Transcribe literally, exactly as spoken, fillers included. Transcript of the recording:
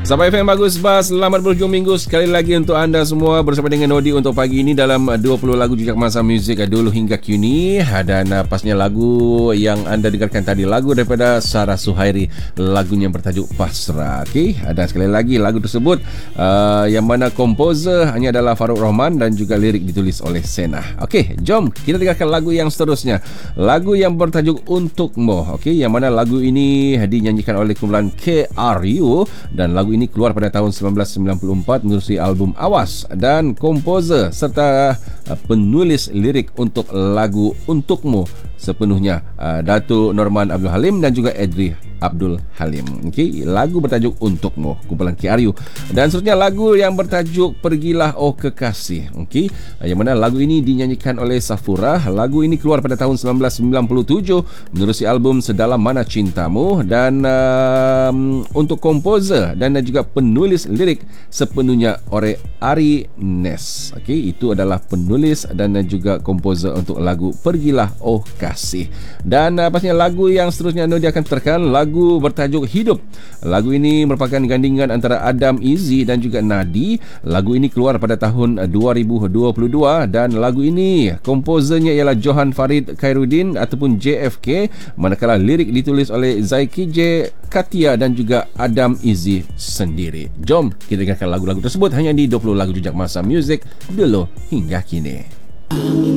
Sahabat F M Bagus Bas, selamat berhujung minggu sekali lagi untuk anda semua bersama dengan Nodi untuk pagi ini dalam dua puluh lagu jejak masa muzik dulu hingga kini. Dan uh, pastinya lagu yang anda dengarkan tadi lagu daripada Sarah Suhairi, lagunya bertajuk Pasrah. Okey, dan sekali lagi lagu tersebut uh, yang mana komposer hanya adalah Farouk Rahman dan juga lirik ditulis oleh Sena. Okey, jom kita dengarkan lagu yang seterusnya. Lagu yang bertajuk Untukmu. Okey, yang mana lagu ini dinyanyikan oleh kumpulan K R U dan lagu ini keluar pada tahun seribu sembilan ratus sembilan puluh empat menerusi album Awas, dan komposer serta penulis lirik untuk lagu Untukmu sepenuhnya uh, Datuk Norman Abdul Halim dan juga Edri Abdul Halim. Okey, lagu bertajuk Untukmu, kumpulan K R U. Dan seterusnya lagu yang bertajuk Pergilah Oh Kekasih. Okey, yang mana lagu ini dinyanyikan oleh Safura. Lagu ini keluar pada tahun seribu sembilan ratus sembilan puluh tujuh menerusi album Sedalam Mana Cintamu, dan um, untuk komposer dan juga penulis lirik sepenuhnya oleh Ari Nes. Okey, itu adalah penulis dan juga komposer untuk lagu Pergilah Oh Kasih. Dan uh, pastinya lagu yang seterusnya Nodi akan putarkan lagu bertajuk Hidup. Lagu ini merupakan gandingan antara Adam Izzi dan juga Nadi. Lagu ini keluar pada tahun dua ribu dua puluh dua dan lagu ini komposernya ialah Johan Farid Khairuddin ataupun J F K, manakala lirik ditulis oleh Zaiki J Katia dan juga Adam Izzi sendiri. Jom kita dengarkan lagu-lagu tersebut hanya di dua puluh lagu jejak masa muzik dulu hingga kini.